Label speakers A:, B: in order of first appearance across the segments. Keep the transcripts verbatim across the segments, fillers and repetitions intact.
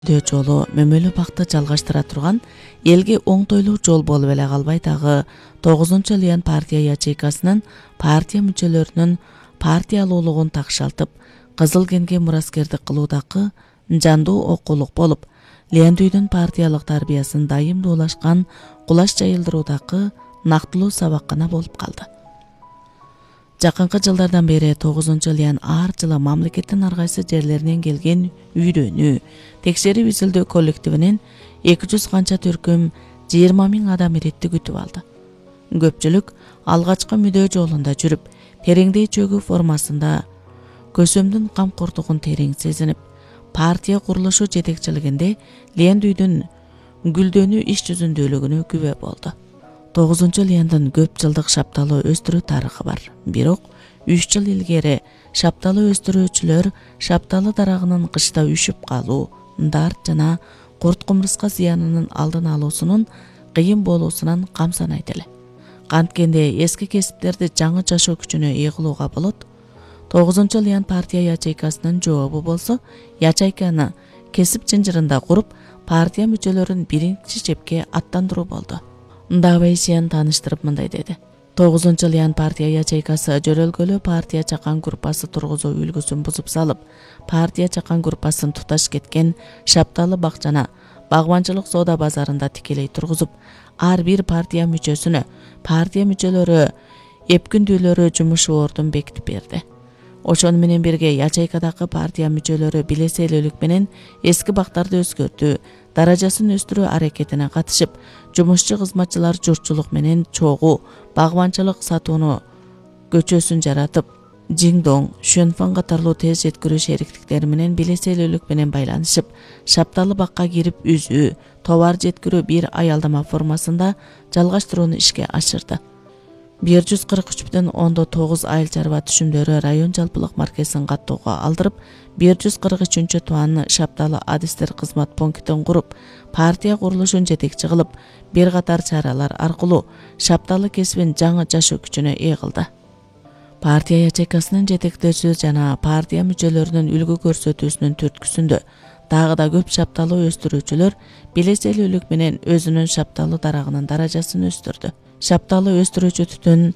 A: Дөө жолу мөмөлүү бакты жалгаштыра турган элге оңтойлуу жол болуп эле калбай дагы тогузунчу Лиан партия ячейкасынын партия мүчөлөрүнүн партиялуулугун такшалтып, Кызыл кенге мураскердик кылуудагы жандуу окуулук болуп, Лиандүйдүн партиялык тарбиясын дайымдуулашкан кулаш жайылдыруудагы нактылуу сабаккана болуп калды. Жакынкы жылдардан бери тогузунчу Лиан ар жылы мамлекеттин ар кайсы жерлеринен келген үйрөнүү, текшерип изилдөө коллективинин эки жүз канча түркүм жыйырма миң адам иретти күтүп алды. Көпчүлүк алгачкы мүдөө жолунда жүрүп, тереңдей чөгүү формасында көсөмдүн камкордугун терең сезинип, партия курулушу жетекчилигинде Лиандүйдүн гүлдөнүү иш жүзүндүүлүгүнө күбө болду. тогузунчу Лиандын көп жылдык шапталуу өстүрүү тарыхы бар. Бирок үч жыл илгери шапталуу өстүрүүчүлөр шапталы дарагынын кышта үшүп калуу, дарт жана курт кумурска зыянынын алдын алуусунун кыйын болуусунан камсанайт эле. Канткенде эски кесиптерди жаңы жашоо күчүнө ээ кылууга болот. тогузунчу Лиан партия ячейкасынын жообу болсо, ячейканы кесип жынжырында куруп, партия мүчөлөрүн биринчи чепке аттандыруу болду. Давейсиян тааныштырып мындай деди. тогузунчу Лиан партия ячейкасы жөрөлгөлөө партия чакан группасы тургузуу үлгүсүн бузуп салып, партия чакан группасын туташ кеткен шапталы бакчана багбанчылык соода базарында тикелей тургузуп, ар бир партия мүчөсүнө партия мүчөлөрү эпкүндүүлөрү жумуш ордун бекитип берди. Ошону менен бирге ячейкадагы партия мүчөлөрү билеселүүлүк менен эски бактарды өзгөртүү, даражасын өстүрүү аракетине катышып, жумушчу кызматчылар журтчулук менен чогуу багбанчылык сатууну көчөсүн жаратып, Жиңдоң, Шөнфан катарлуу тез жеткирүү шериктиктери менен билеселүүлүк менен байланышып, шапталы бакка кирип үзүү, товар жеткирүү бир аялдама формасында жалгаштырууну ишке ашырды. бир жүз кырк үч бүтүн ондон тогуз айыл чарба түшүмдөрү район жалпылык маркесин каттоого алдырып, бир жүз кырк үчүнчү туан шапталы адистер кызмат пунктин куруп, партия курулушун жетекчи кылып, бир катар чаралар аркылуу шапталы кесибин жаңы жашоо күчүнө ээ кылды. Партия ячейкасынын жетектөөчүсү жана партия мүчөлөрүнүн үлгү көрсөтүүсүнүн түрткүсүндө дагы да көп шапталуу өстүрүүчүлөр билеселүүлүк менен өзүнүн шапталы дарагынын даражасын өстүрдү. Шапталы өстүрүүчү түтүн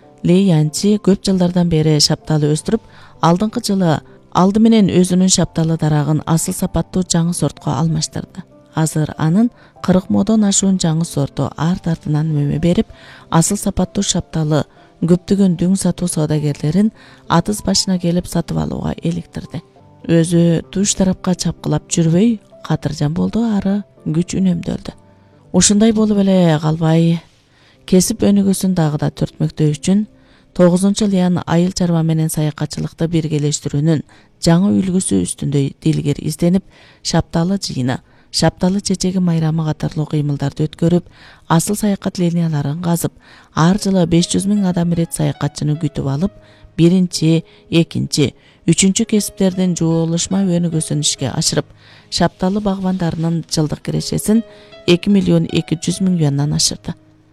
A: Лиянчи көп жылдардан бери шапталы өстүрүп, алдыңкы жылы алды менен өзүнүн шапталы дарагын асыл сапаттуу жаңы сортко алмаштырды. Азыр анын кырк модон ашуун жаңы сорту арт артынан мөмө берип, асыл сапаттуу шапталы көптөгөн дүң сатуу соодагерлерин атыз башына келип сатып алууга эликтирди. Өзү туш тарапка чапкылап жүрбөй, катыржан болду, ары күч үнөмдөлдү. Ушундай болуп эле калбай, кесип өнүгүүсүн дагы да төртмөктөө үчүн тогузунчу Лиан айыл чарба менен саякатчылыкты биргелештирүүнүн жаңы үлгүсү үстүндө дилгер изденип, шапталы жыйыны, шапталы чечеги майрамы катарлуу кыймылдарды өткөрүп, асыл саякат линияларын казып, ар жылы беш жүз миң адам ирет саякатчыны күтүп алып, биринчи, экинчи, үчүнчү кесиптердин жуулушма өнүгүүсүн ишке ашырып, шапталы багбандарынын жылдык кирешесин эки миллион эки жүз миң юандан ашырды.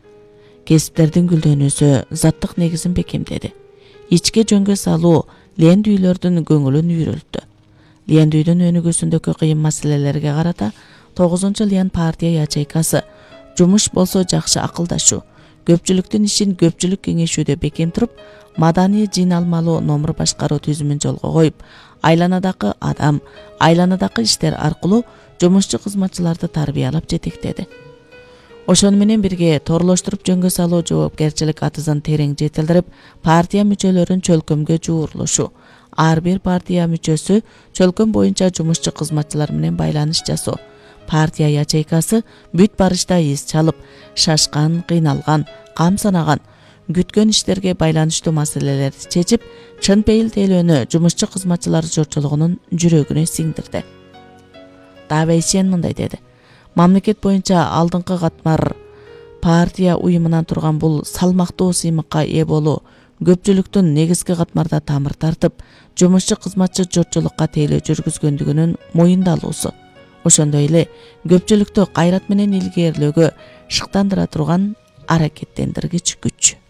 A: Кесиптердин гүлдөнүүсү заттык негизин бекемдеди. Ичке жөнгө салуу Лиандүйлөрдүн көңүлүн үйрөлттү. Лиандүйдүн өнүгүүсүндөгү кыйын маселелерге карата тогузунчу Лиан партия ячейкасы жумуш болсо жакшы акылдашуу, көпчүлүктүн ишин көпчүлүк кеңешүүдө бекем туруп, маданий жыйналмалуу номур башкаруу түзүмүн жолго коюп, айланадагы адам, айланадагы иштер аркылуу жумушчу кызматчыларды тарбиялап жетектеди. Ошону менен бирге торлоштуруп жөнгө салуу жоопкерчилик атызын терең жетилдирип, партия мүчөлөрүн чөлкөмгө жуурулушу, ар бир партия мүчөсү чөлкөм боюнча жумушчу кызматчылар менен байланыш жасоо, партия ячейкасы бүт барышта из чалып, шашкан, кыйналган, камсанаган, күткөн иштерге байланыштуу маселелерди чечип, чын пейил тейлөөнү жумушчу кызматчылар журтчулугунун жүрөгүнө сиңдирди. Давейсиян мындай деди. Мамлекет боюнча алдыңкы катмар партия уюмунан турган бул салмактуу сыймыкка ээ болуу көпчүлүктүн негизги катмарда тамыр тартып, жумушчу кызматчы журтчулукка тейлөө жүргүзгөндүгүнүн моюндалуусу. Ошондой эле көпчүлүктү кайрат менен илгээрлөөгө шыктандыра турган аракеттендиргич күч.